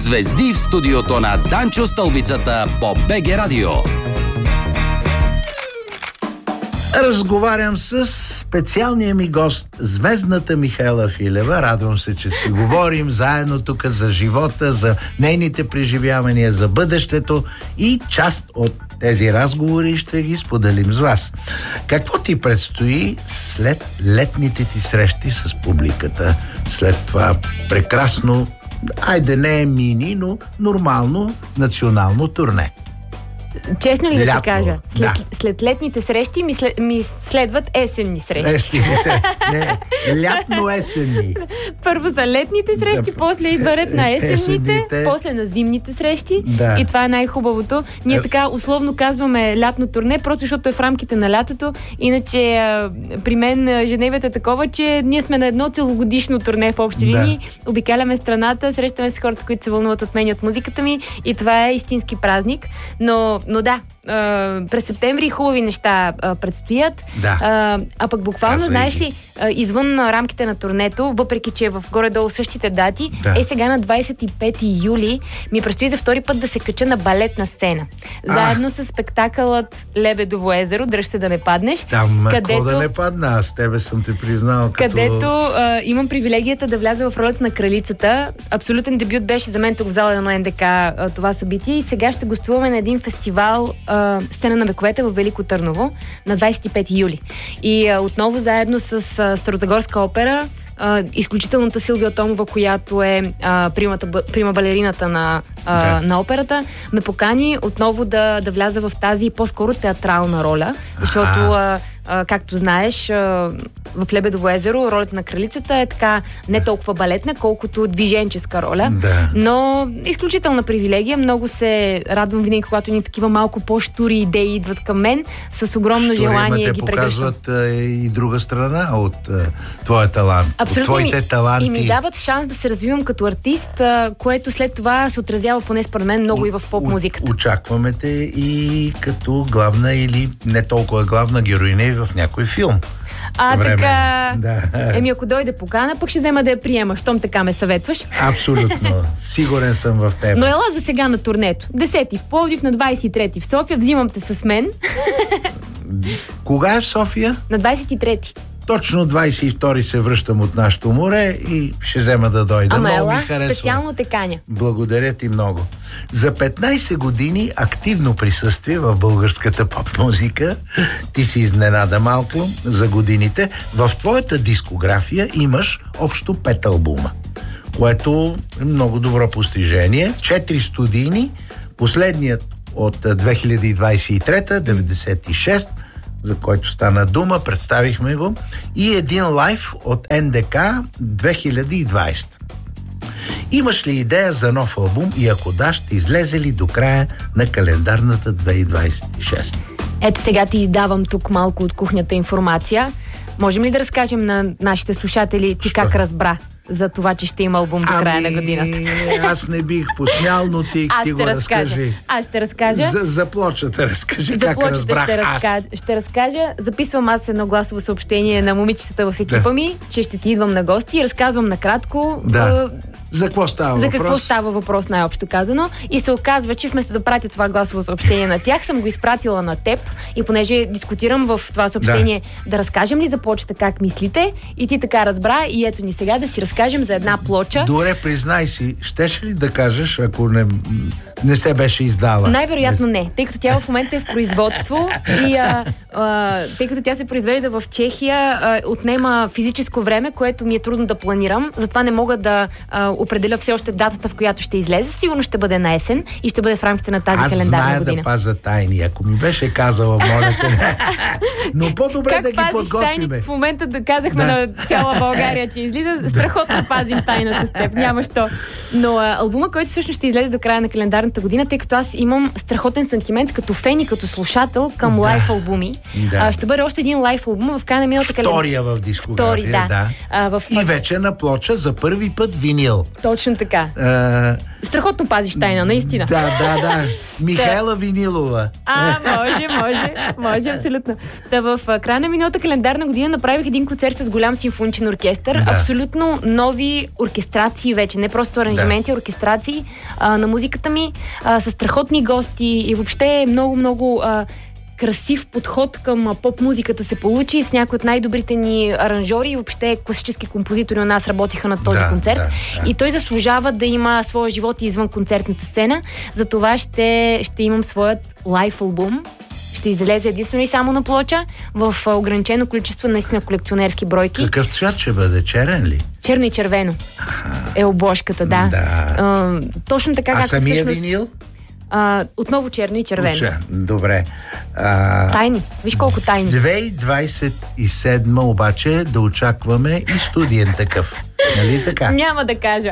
Звезди в студиото на Данчо Стълбицата по БГ Радио. Разговарям с специалния ми гост, звездната Михаела Филева. Радвам се, че си говорим заедно тук за живота, за нейните преживявания, за бъдещето и част от тези разговори ще ги споделим с вас. Какво ти предстои след летните ти срещи с публиката? След това прекрасно, айде не е мини, но нормално национално турне. Честно ли да ти кажа? След летните срещи ми следват есенни срещи. Не, лятно-есенни. Първо са летните срещи, после идва ред на есенните, после на зимните срещи. И това е най-хубавото. Ние така условно казваме лятно турне, просто защото е в рамките на лятото. Иначе при мен Женевието е такова, че ние сме на едно целогодишно турне в общи линии. Обикаляме страната, срещаме с хората, които се вълнуват от мен и от музиката ми, и това е истински празник. Но да, през септември хубави неща предстоят. А пък буквално, знаеш ли, извън рамките на турнето, въпреки че в горе-долу същите дати, сега на 25 юли ми предстои за втори път да се кача на балетна сцена. Заедно с спектакълът Лебедово езеро, дръж се да не паднеш. Където да не падна, аз тебе съм те признал. Където имам привилегията да вляза в ролята на кралицата. Абсолютен дебют беше за мен тук в зала на НДК това събитие и сега ще гостуваме на един фестивал Сцена на вековете в Велико Търново на 25 юли. И отново заедно с Старозагорска опера, изключителната Силвия Томова, която е прима балерината на операта, ме покани отново да вляза в тази по-скоро театрална роля, защото както знаеш, в Лебедово езеро ролята на кралицата е така не толкова балетна, колкото движенческа роля. Но изключителна привилегия. Много се радвам винаги, когато ни такива малко по-щури идеи идват към мен, с огромно желание ги прегръщам. Показват и друга страна от твоя талант. Абсолютно. От твоите таланти. И ми дават шанс да се развивам като артист, което след това се отразява поне според мен много и в поп-музиката. Очакваме те и като главна или не толкова главна героиня в някой филм. Така. Еми, ако дойде покана, пък ще взема да я приема, щом така ме съветваш. Абсолютно. Сигурен съм в теб. Но ела за сега на турнето. 10 в Пловдив, на 23 в София. Взимам те с мен. Кога е в София? На 23. Точно 22 се връщам от нашото море и ще взема да дойда. Много ми харесва. Специално те каня. Благодаря ти много. За 15 години активно присъствие в българската поп-музика. Ти си изненада малко за годините. В твоята дискография имаш общо 5 албума, което е много добро постижение. 4 студийни, последният от 2023, 96, за който стана дума, представихме го, и един лайв от НДК 2020. Имаш ли идея за нов албум и ако да, ще излезе ли до края на календарната 2026? Ето сега ти давам тук малко от кухнята информация. Можем ли да разкажем на нашите слушатели ти как разбра за това, че ще има албум до края на годината? Аз не бих посмял, но ти го разкажи. Аз ще разкажа. За плочата разкажи как разбрах аз. Ще разкажа. Записвам аз едно гласово съобщение на момичетата в екипа ми, че ще ти идвам на гости и разказвам накратко за какво става въпрос. За какво става въпрос, най-общо казано. И се оказва, че вместо да пратя това гласово съобщение на тях, съм го изпратила на теб и понеже дискутирам в това съобщение да разкажем ли за плочата как мислите, и ти така разбра, и ето ни сега да си разкажем за една плоча. Добре, признай си, щеше ли да кажеш, ако не се беше издала? Най-вероятно не, тъй като тя в момента е в производство и тъй като тя се произвежда в Чехия, отнема физическо време, което ми е трудно да планирам, затова не мога да определя все още датата, в която ще излезе. Сигурно ще бъде на есен и ще бъде в рамките на тази календарна година. Аз зная да пазя тайни. Ако ми беше казала, моля те. Но по-добре как да ги подготвиме. Тайни? В момента да казахме на цяла България, че излиза. Страхотно пазим тайна с теб. Няма що. Но албума, който всъщност ще излезе до края на календарната година, тъй като аз имам страхотен сантимент като фен и като слушател към лайф албуми. Ще бъде още един лайф албум в края на миналата календарна. Втория в дискография, и вече на плоча за първи път винил. Точно така. Страхотно пазиш тайна, наистина. Да. Михайла Винилова. Може, абсолютно. Та в края на миналата календарна година направих един концерт с голям симфоничен оркестър. Да. Абсолютно нови оркестрации вече, не просто аранжименти, оркестрации на музиката ми, с страхотни гости и въобще много красив подход към поп-музиката се получи с някои от най-добрите ни аранжори и въобще класически композитори у нас работиха на този концерт. И той заслужава да има своя живот и извън концертната сцена. Затова ще имам своят лайв албум. Ще излезе единствено и само на плоча в ограничено количество, наистина колекционерски бройки. Какъв цвят ще бъде? Черен ли? Черно и червено е обложката, да. Точно така, както самия всъщност... винил? Отново черно и червено. Добре. Тайни. Виж колко тайни. 2027 обаче да очакваме и студиен такъв. Нали така? Няма да кажа.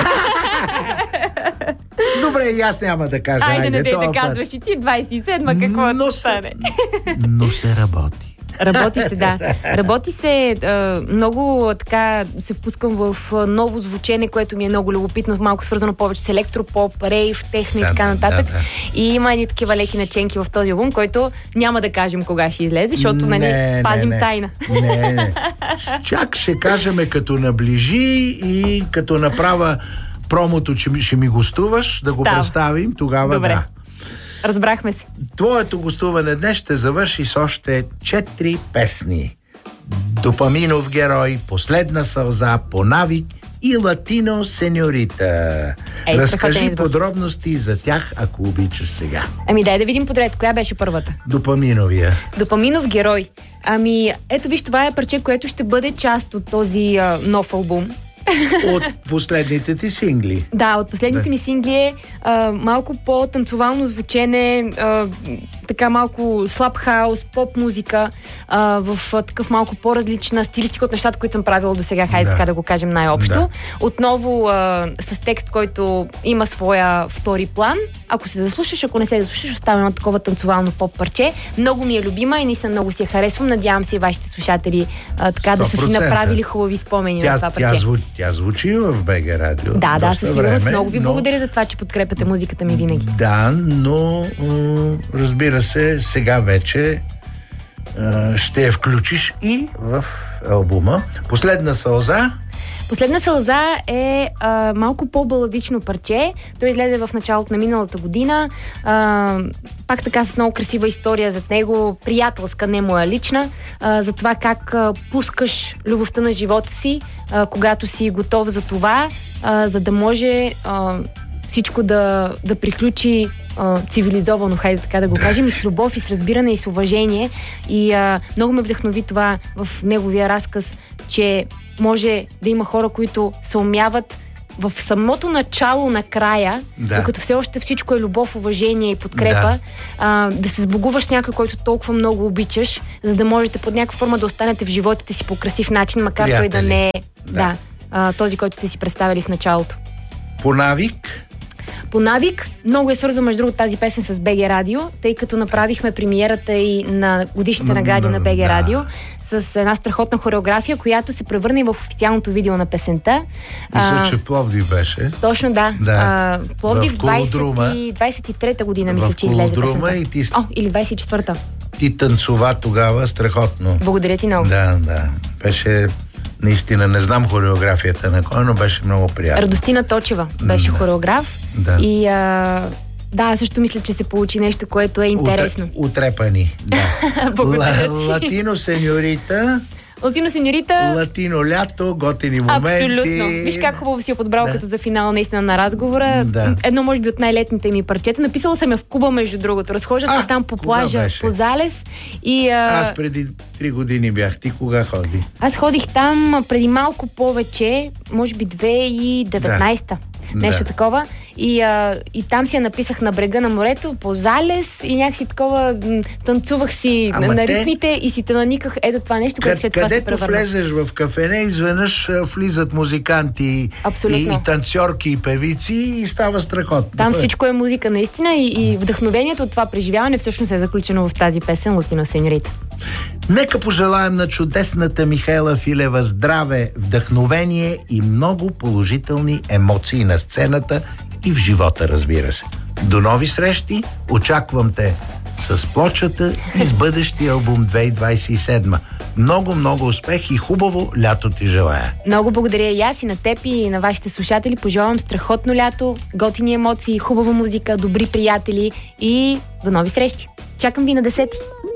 Добре, и аз няма да кажа. Айде, не да казваш и ти 27-ма, какво да стане. Но се работи. Работи се, да. Работи се, много така се впускам в ново звучене, което ми е много любопитно, малко свързано повече с електропоп, рейв, техно и така нататък. И има едни такива леки наченки в този албум, който няма да кажем кога ще излезе, защото пазим тайна. Не. Чак ще кажем като наближи и като направя промото, че ще ми гостуваш, да го представим, тогава добре. Да. Разбрахме се. Твоето гостуване днес ще завърши с още 4 песни. Допаминов герой, Последна сълза, По навик и Латино сеньорита. Разкажи подробности за тях, ако обичаш сега. Дай да видим подред. Коя беше първата? Допаминовия. Допаминов герой. Ето виж, това е парче, което ще бъде част от този нов албум. От последните ти сингли. Да, от последните ми сингли е малко по-танцовално звучене, така малко слаб хаус, поп музика, в такъв малко по-различна стилистика от нещата, които съм правила до сега, хайде така да го кажем най-общо. Да. Отново с текст, който има своя втори план. Ако се заслушаш, ако не се заслушаш, остава едно такова танцовално поп парче. Много ми е любима и наистина много си я харесвам. Надявам се и вашите слушатели така да са си направили хубави спомени на това парче. Тя звучи в БГ Радио. Да, със сигурност. Много ви благодаря за това, че подкрепяте музиката ми винаги. Да, но разбира се, сега вече ще я включиш и в албума. Последна сълза. Последна сълза е малко по-баладично парче. Той излезе в началото на миналата година. Пак така с много красива история зад него, приятелска, не моя лична, за това как пускаш любовта на живота си, когато си готов за това, за да може всичко да приключи цивилизовано, хайде така да го кажем, и с любов, и с разбиране, и с уважение. И много ме вдъхнови това в неговия разказ, че може да има хора, които се умяват в самото начало на края, докато все още всичко е любов, уважение и подкрепа, да се сбогуваш с някой, който толкова много обичаш, за да можете под някаква форма да останете в животите си по красив начин, макар той да не е този, който сте си представили в началото. По навик? По навик, много е свързано между другото тази песен с БГ Радио, тъй като направихме премиерата и на годишните награди на БГ Радио с една страхотна хореография, която се превърна и в официалното видео на песента. Мисля, че в Пловдив беше. Точно, да. Пловдив 23-та година, мисля, че излезе песента. Или 24-та. Ти танцова тогава страхотно. Благодаря ти много. Да. Беше... Наистина, не знам хореографията на кой, но беше много приятно. Радостина Точева беше хореограф. Да. И също мисля, че се получи нещо, което е интересно. Утрепани. Да. Благодаря ти. Латино сеньорита. Латино сеньорита. Латино лято, готини моменти. Абсолютно. Виж как хубаво си я подбрал като за финал наистина на разговора. Да. Едно може би от най-летните ми парчета. Написала съм я в Куба, между другото. Разхожда се там по плажа, по залез. И, аз преди 3 години бях. Ти кога ходи? Аз ходих там преди малко повече, може би 2019-та. Нещо такова. И там си я написах на брега на морето, по залез и някакси такова танцувах си на ритмите и си наниках ето това нещо, което след това се превърна. Където влезеш в кафене, изведнъж влизат музиканти и танцорки и певици и става страхотно. Там всичко е музика наистина и вдъхновението от това преживяване всъщност е заключено в тази песен Латино сеньорита. Нека пожелаем на чудесната Михайла Филева здраве, вдъхновение и много положителни емоции на сцената и в живота, разбира се. До нови срещи, очаквам те с плочата и с бъдещия албум 2027. Много успех и хубаво лято ти желая. Много благодаря и аз, и на теб, и на вашите слушатели. Пожелавам страхотно лято, готини емоции, хубава музика, добри приятели и до нови срещи. Чакам ви на 10-ти.